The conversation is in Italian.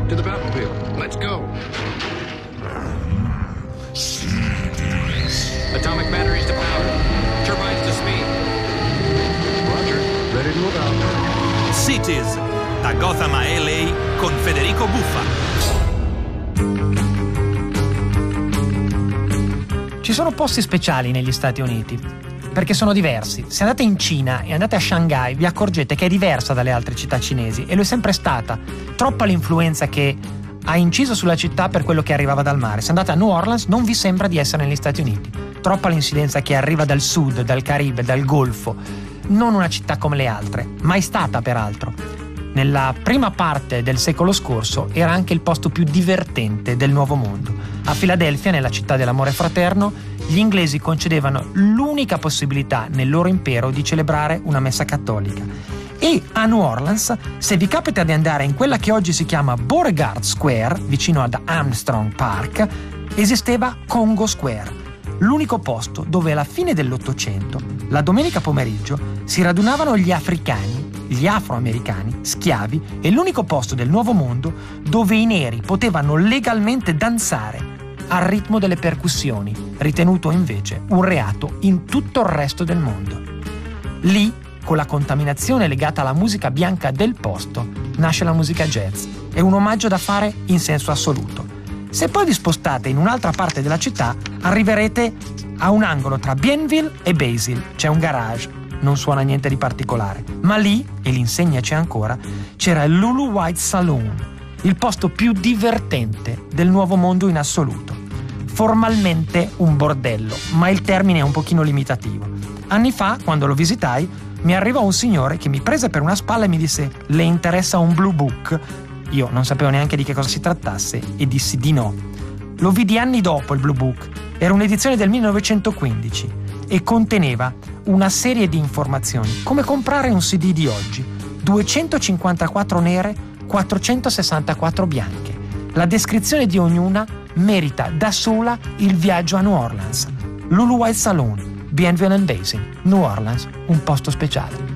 To the Batmobile. Let's go. Atomic batteries to power. Turbines to speed. Roger. Ready to move out. Cities, da Gotham a LA con Federico Buffa. Ci sono posti speciali negli Stati Uniti, perché sono diversi. Se andate in Cina e andate a Shanghai, vi accorgete che è diversa dalle altre città cinesi, e lo è sempre stata. Troppa l'influenza che ha inciso sulla città per quello che arrivava dal mare. Se andate a New Orleans non vi sembra di essere negli Stati Uniti. Troppa l'incidenza che arriva dal sud, dal Caribe, dal Golfo. Non una città come le altre, mai stata peraltro. Nella prima parte del secolo scorso era anche il posto più divertente del Nuovo Mondo. A Filadelfia, nella città dell'amore fraterno, gli inglesi concedevano l'unica possibilità nel loro impero di celebrare una messa cattolica. E a New Orleans, se vi capita di andare in quella che oggi si chiama Beauregard Square, vicino ad Armstrong Park, esisteva Congo Square, l'unico posto dove alla fine dell'Ottocento, la domenica pomeriggio, si radunavano gli africani, gli afroamericani, schiavi, e l'unico posto del Nuovo Mondo dove i neri potevano legalmente danzare al ritmo delle percussioni, ritenuto invece un reato in tutto il resto del mondo. Lì, con la contaminazione legata alla musica bianca del posto, nasce la musica jazz. È un omaggio da fare in senso assoluto. Se poi vi spostate in un'altra parte della città, arriverete a un angolo tra Bienville e Basil. C'è un garage, non suona niente di particolare. Ma lì, e l'insegna c'è ancora, c'era il Lulu White Saloon, il posto più divertente del Nuovo Mondo in assoluto. Formalmente un bordello, ma il termine è un pochino limitativo. Anni fa, quando lo visitai, mi arrivò un signore che mi prese per una spalla e mi disse: «Le interessa un Blue Book?» Io non sapevo neanche di che cosa si trattasse e dissi di no. Lo vidi anni dopo il Blue Book. Era un'edizione del 1915 e conteneva una serie di informazioni, come comprare un CD di oggi: 254 nere, 464 bianche. La descrizione di ognuna merita da sola il viaggio a New Orleans. Lulu White Saloon, Bienville and Basin, New Orleans, un posto speciale.